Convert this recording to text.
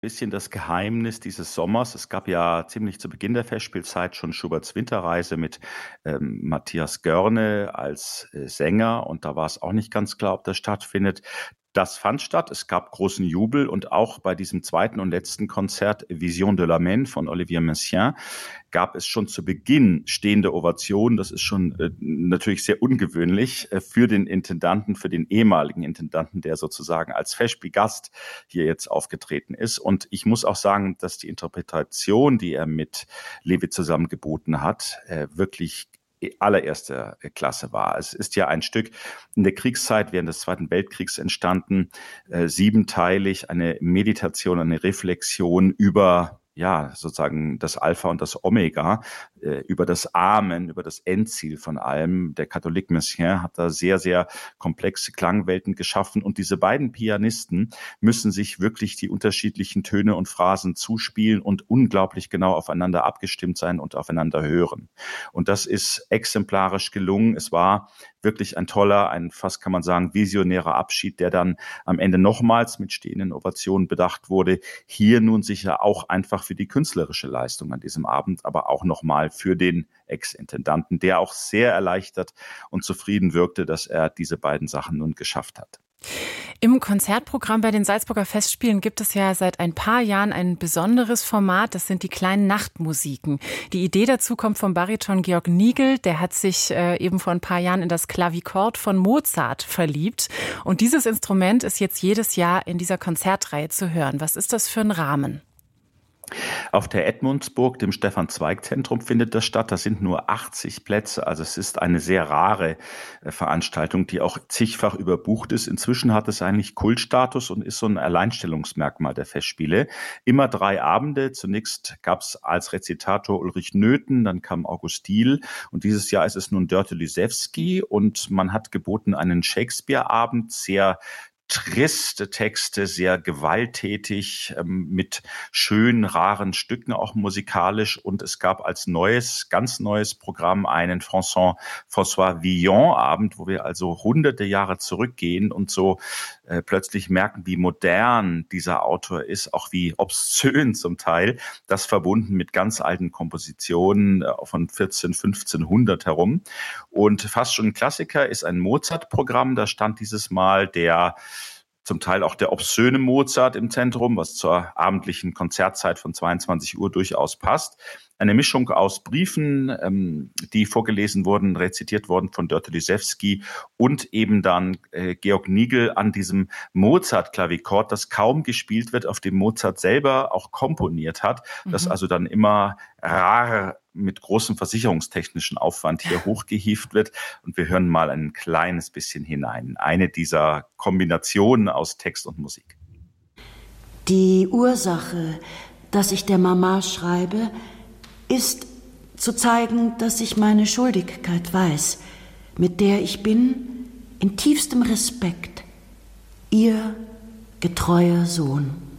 bisschen das Geheimnis dieses Sommers. Es gab ja ziemlich zu Beginn der Festspielzeit schon Schuberts Winterreise mit Matthias Görne als Sänger und da war es auch nicht ganz klar, ob das stattfindet. Das fand statt. Es gab großen Jubel und auch bei diesem zweiten und letzten Konzert Vision de la Main von Olivier Messiaen gab es schon zu Beginn stehende Ovationen. Das ist schon natürlich sehr ungewöhnlich für den Intendanten, für den ehemaligen Intendanten, der sozusagen als Festspielgast hier jetzt aufgetreten ist. Und ich muss auch sagen, dass die Interpretation, die er mit Levi zusammen geboten hat, wirklich allererster Klasse war. Es ist ja ein Stück in der Kriegszeit während des Zweiten Weltkriegs entstanden, siebenteilig, eine Meditation, eine Reflexion über sozusagen das Alpha und das Omega, über das Amen, über das Endziel von allem. Der Katholik Messiaen hat da sehr, sehr komplexe Klangwelten geschaffen und diese beiden Pianisten müssen sich wirklich die unterschiedlichen Töne und Phrasen zuspielen und unglaublich genau aufeinander abgestimmt sein und aufeinander hören. Und das ist exemplarisch gelungen. Es war wirklich ein toller, ein fast kann man sagen visionärer Abschied, der dann am Ende nochmals mit stehenden Ovationen bedacht wurde. Hier nun sicher auch einfach für die künstlerische Leistung an diesem Abend, aber auch nochmal für den Ex-Intendanten, der auch sehr erleichtert und zufrieden wirkte, dass er diese beiden Sachen nun geschafft hat. Im Konzertprogramm bei den Salzburger Festspielen gibt es ja seit ein paar Jahren ein besonderes Format, das sind die kleinen Nachtmusiken. Die Idee dazu kommt vom Bariton Georg Nigel, der hat sich eben vor ein paar Jahren in das Klavichord von Mozart verliebt. Und dieses Instrument ist jetzt jedes Jahr in dieser Konzertreihe zu hören. Was ist das für ein Rahmen? Auf der Edmundsburg, dem Stefan-Zweig-Zentrum, findet das statt. Das sind nur 80 Plätze. Also es ist eine sehr rare Veranstaltung, die auch zigfach überbucht ist. Inzwischen hat es eigentlich Kultstatus und ist so ein Alleinstellungsmerkmal der Festspiele. Immer 3 Abende. Zunächst gab es als Rezitator Ulrich Nöthen, dann kam August Diehl und dieses Jahr ist es nun Dörte Lysewski und man hat geboten einen Shakespeare-Abend, sehr triste Texte, sehr gewalttätig, mit schönen, raren Stücken, auch musikalisch. Und es gab als ganz neues Programm einen François Villon-Abend, wo wir also hunderte Jahre zurückgehen und so plötzlich merken, wie modern dieser Autor ist, auch wie obszön zum Teil, das verbunden mit ganz alten Kompositionen von 1500 herum. Und fast schon ein Klassiker ist ein Mozart-Programm. Da stand dieses Mal zum Teil auch der obszöne Mozart im Zentrum, was zur abendlichen Konzertzeit von 22 Uhr durchaus passt. Eine Mischung aus Briefen, die vorgelesen wurden, rezitiert wurden von Dörte Lysewski und eben dann Georg Nigel an diesem Mozart-Klavichord, das kaum gespielt wird, auf dem Mozart selber auch komponiert hat, das also dann immer rar mit großem versicherungstechnischen Aufwand hier hochgehievt wird. Und wir hören mal ein kleines bisschen hinein. Eine dieser Kombinationen aus Text und Musik. Die Ursache, dass ich der Mama schreibe, ist zu zeigen, dass ich meine Schuldigkeit weiß, mit der ich bin, in tiefstem Respekt, ihr getreuer Sohn.